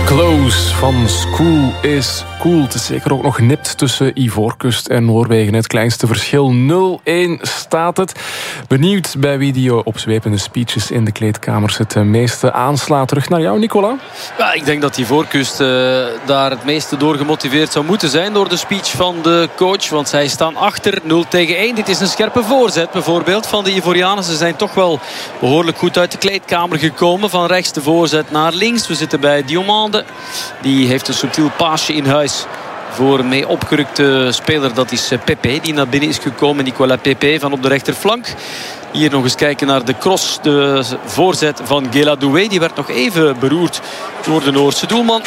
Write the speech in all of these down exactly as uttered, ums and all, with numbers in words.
Close van School is Cool. Het is zeker ook nog nipt tussen Ivoorkust en Noorwegen. Het kleinste verschil nul-een staat het. Benieuwd bij wie die opzwepende speeches in de kleedkamers het meeste aanslaat. Terug naar jou, Nicola. Ja, ik denk dat Ivoorkust uh, daar het meeste door gemotiveerd zou moeten zijn door de speech van de coach. Want zij staan achter nul tegen één. Dit is een scherpe voorzet bijvoorbeeld van de Ivorianen. Ze zijn toch wel behoorlijk goed uit de kleedkamer gekomen. Van rechts de voorzet naar links. We zitten bij Diomande. Die heeft een subtiel paasje in huis voor een mee opgerukte speler. Dat is Pepe die naar binnen is gekomen. Nicolas Pepe van op de rechterflank. Hier nog eens kijken naar de cross. De voorzet van Guéladoué. Die werd nog even beroerd door de Noorse doelman.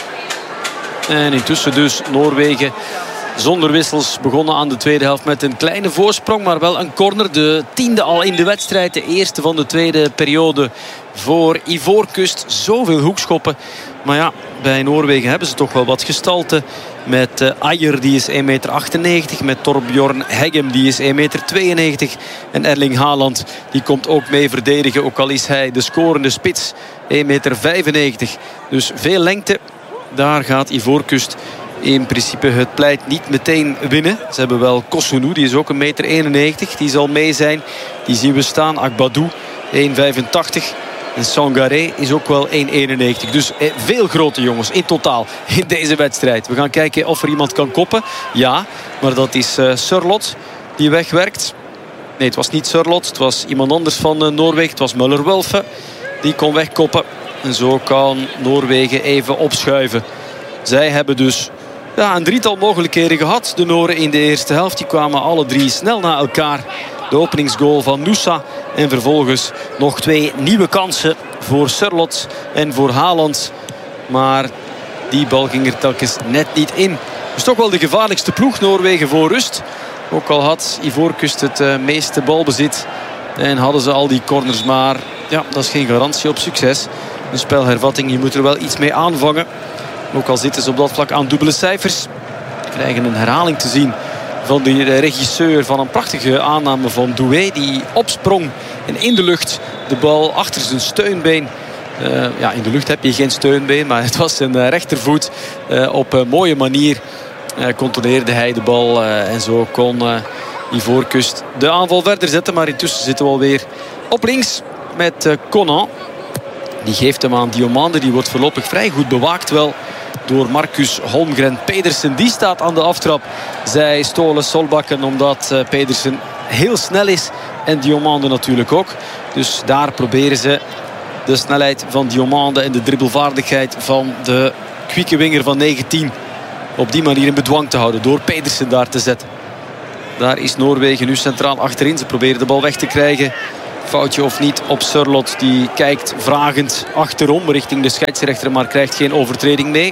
En intussen dus Noorwegen zonder wissels begonnen aan de tweede helft met een kleine voorsprong. Maar wel een corner. De tiende al in de wedstrijd. De eerste van de tweede periode voor Ivoorkust. Zoveel hoekschoppen. Maar ja, bij Noorwegen hebben ze toch wel wat gestalte. Met uh, Ajer, die is één meter achtennegentig. Met Torbjorn Heggem, die is één meter tweeënnegentig. En Erling Haaland, die komt ook mee verdedigen. Ook al is hij de scorende spits. één meter vijfennegentig. Dus veel lengte. Daar gaat Ivoorkust in principe het pleit niet meteen winnen. Ze hebben wel Kossounou, die is ook een meter eenennegentig. Die zal mee zijn. Die zien we staan. Akbadou, één meter vijfentachtig. En Sangaré is ook wel één meter eenennegentig. Dus veel grote jongens in totaal in deze wedstrijd. We gaan kijken of er iemand kan koppen. Ja, maar dat is uh, Sørloth die wegwerkt. Nee, het was niet Sørloth. Het was iemand anders van uh, Noorwegen. Het was Müller-Wölfe. Die kon wegkoppen. En zo kan Noorwegen even opschuiven. Zij hebben dus ja, een drietal mogelijkheden gehad. De Noren in de eerste helft. Die kwamen alle drie snel na elkaar. De openingsgoal van Nusa. En vervolgens nog twee nieuwe kansen voor Sørloth en voor Haaland. Maar die bal ging er telkens net niet in. Dus toch wel de gevaarlijkste ploeg Noorwegen voor rust. Ook al had Ivoorkust het uh, meeste balbezit. En hadden ze al die corners. Maar ja, dat is geen garantie op succes. Een spelhervatting, je moet er wel iets mee aanvangen. Ook al zitten ze op dat vlak aan dubbele cijfers. We krijgen een herhaling te zien van de regisseur van een prachtige aanname van Doué. Die opsprong en in de lucht de bal achter zijn steunbeen. Uh, ja, in de lucht heb je geen steunbeen. Maar het was zijn uh, rechtervoet. Uh, op een mooie manier uh, controleerde hij de bal. Uh, en zo kon uh, Ivoorkust de aanval verder zetten. Maar intussen zitten we alweer op links met uh, Conan. Die geeft hem aan Diomande. Die wordt voorlopig vrij goed bewaakt wel door Marcus Holmgren. Pedersen, die staat aan de aftrap. Zij stolen Solbakken omdat uh, Pedersen heel snel is. En Diomande natuurlijk ook. Dus daar proberen ze de snelheid van Diomande en de dribbelvaardigheid van de kwieke winger van negentien op die manier in bedwang te houden. Door Pedersen daar te zetten. Daar is Noorwegen nu centraal achterin. Ze proberen de bal weg te krijgen. Foutje of niet op Sørloth. Die kijkt vragend achterom richting de scheidsrechter. Maar krijgt geen overtreding mee.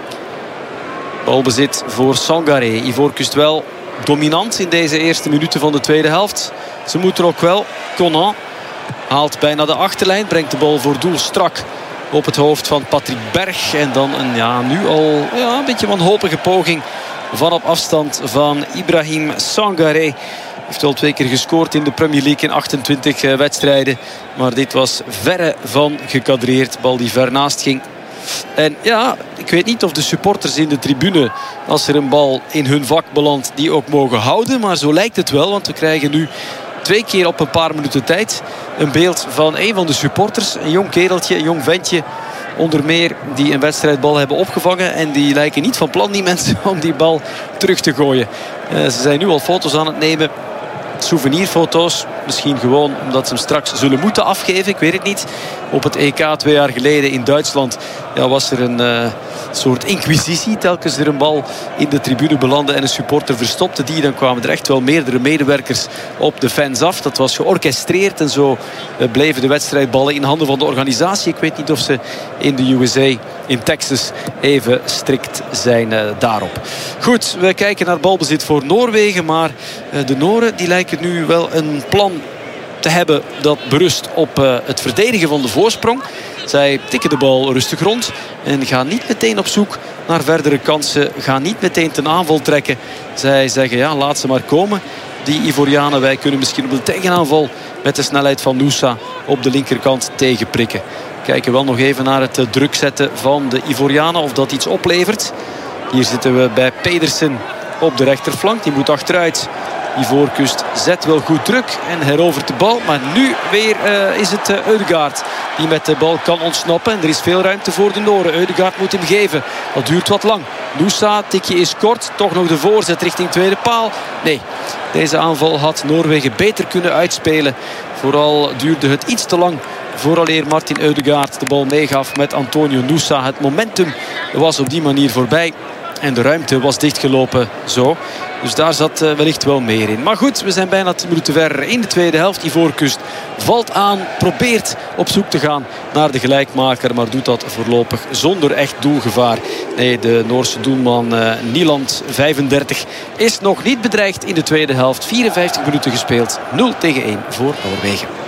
Balbezit voor Sangaré. Ivoorkust wel dominant in deze eerste minuten van de tweede helft. Ze moeten ook wel. Conan haalt bijna de achterlijn. Brengt de bal voor doel strak op het hoofd van Patrick Berg. En dan een ja, nu al ja, een beetje wanhopige poging van op afstand van Ibrahim Sangaré. Heeft al twee keer gescoord in de Premier League in achtentwintig uh, wedstrijden. Maar dit was verre van gekadreerd. Bal die ver naast ging. En ja, ik weet niet of de supporters in de tribune, als er een bal in hun vak belandt, die ook mogen houden. Maar zo lijkt het wel, want we krijgen nu twee keer op een paar minuten tijd een beeld van een van de supporters. Een jong kereltje, een jong ventje onder meer, die een wedstrijdbal hebben opgevangen. En die lijken niet van plan, die mensen, om die bal terug te gooien. Uh, ze zijn nu al foto's aan het nemen. Souvenirfoto's. Misschien gewoon omdat ze hem straks zullen moeten afgeven. Ik weet het niet. Op het E K twee jaar geleden in Duitsland ja, was er een uh, soort inquisitie. Telkens er een bal in de tribune belandde en een supporter verstopte die. Dan kwamen er echt wel meerdere medewerkers op de fans af. Dat was georchestreerd en zo uh, bleven de wedstrijdballen in handen van de organisatie. Ik weet niet of ze in de U S A, in Texas, even strikt zijn uh, daarop. Goed, we kijken naar balbezit voor Noorwegen. Maar uh, de Noren die lijken nu wel een plan te hebben dat berust op uh, het verdedigen van de voorsprong. Zij tikken de bal rustig rond en gaan niet meteen op zoek naar verdere kansen. Gaan niet meteen ten aanval trekken. Zij zeggen ja, laat ze maar komen. Die Ivorianen, wij kunnen misschien op de tegenaanval met de snelheid van Nusa op de linkerkant tegenprikken. Kijken wel nog even naar het druk zetten van de Ivorianen. Of dat iets oplevert. Hier zitten we bij Pedersen op de rechterflank. Die moet achteruit. Ivoorkust zet wel goed druk en herovert de bal. Maar nu weer uh, is het uh, Ødegaard die met de bal kan ontsnappen. En er is veel ruimte voor de Noren. Ødegaard moet hem geven. Dat duurt wat lang. Noosa, tikje is kort. Toch nog de voorzet richting tweede paal. Nee, deze aanval had Noorwegen beter kunnen uitspelen. Vooral duurde het iets te lang vooraleer Martin Ødegaard de bal meegaf met Antonio Noosa. Het momentum was op die manier voorbij. En de ruimte was dichtgelopen zo. Dus daar zat uh, wellicht wel meer in. Maar goed, we zijn bijna tien minuten ver in de tweede helft. Ivoorkust valt aan, probeert op zoek te gaan naar de gelijkmaker. Maar doet dat voorlopig zonder echt doelgevaar. Nee, de Noorse doelman uh, Nieland, vijfendertig, is nog niet bedreigd in de tweede helft. vierenvijftig minuten gespeeld. nul tegen één voor Noorwegen.